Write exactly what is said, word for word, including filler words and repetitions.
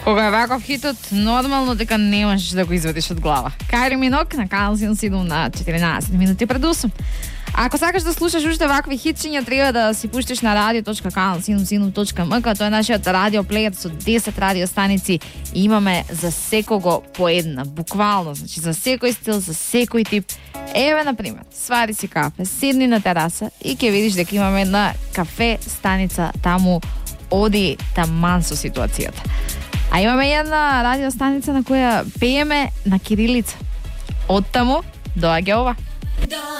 Кога е ваков хитот, нормално дека не можеш да го извадиш од глава. Кајри Минок на Канал седум седум на четиринаесет минути пред осум. Ако сакаш да слушаш уште вакви хитчиња, треба да си пуштиш на радио точка канал седум седум точка ем ка. Тоа е нашиот радио плеер со десет радио станици и имаме за секого по една, буквално, значи за секој стил, за секој тип. Еве, например, свари си кафе, седни на тераса и ќе видиш дека имаме една кафе станица таму, оди таман со ситуацијата. А имаме една радио станица на која пееме на кирилица. Од таму доаѓа ова.